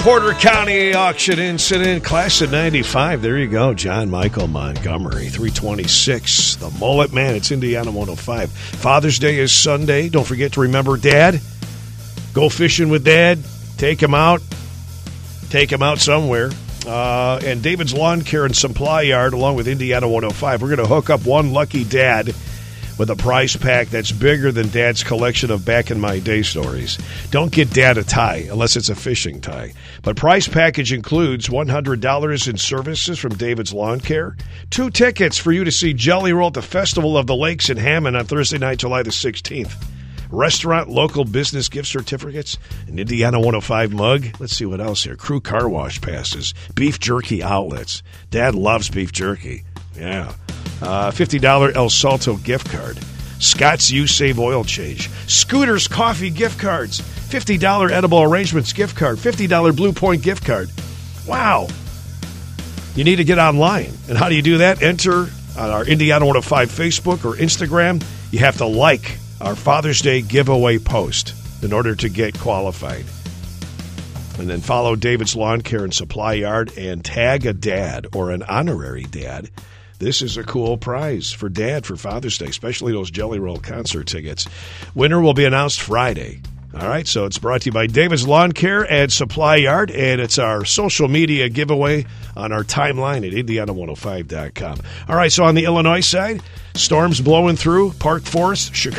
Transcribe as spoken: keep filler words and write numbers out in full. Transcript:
Porter County auction incident, class of ninety-five. There you go, John Michael Montgomery, three twenty-six. The Mullet Man, it's Indiana one oh five. Father's Day is Sunday. Don't forget to remember Dad. Go fishing with Dad. Take him out. Take him out somewhere. Uh, and David's Lawn Care and Supply Yard, along with Indiana one oh five. We're going to hook up one lucky dad with a prize pack that's bigger than Dad's collection of back-in-my-day stories. Don't get Dad a tie unless it's a fishing tie. But prize package includes one hundred dollars in services from David's Lawn Care, two tickets for you to see Jelly Roll at the Festival of the Lakes in Hammond on Thursday night, July the sixteenth. Restaurant, local business gift certificates, an Indiana one oh five mug. Let's see what else here. Crew car wash passes, beef jerky outlets. Dad loves beef jerky. Yeah. Uh, fifty dollars El Salto gift card. Scott's You Save Oil Change. Scooter's Coffee gift cards. fifty dollars Edible Arrangements gift card. fifty dollars Blue Point gift card. Wow. You need to get online. And how do you do that? Enter on our Indiana one oh five Facebook or Instagram. You have to like our Father's Day giveaway post in order to get qualified. And then follow David's Lawn Care and Supply Yard and tag a dad or an honorary dad. This is a cool prize for Dad for Father's Day, especially those Jelly Roll concert tickets. Winner will be announced Friday. All right, so it's brought to you by David's Lawn Care and Supply Yard, and it's our social media giveaway on our timeline at Indiana one oh five dot com. All right, so on the Illinois side, storms blowing through, Park Forest, Chicago.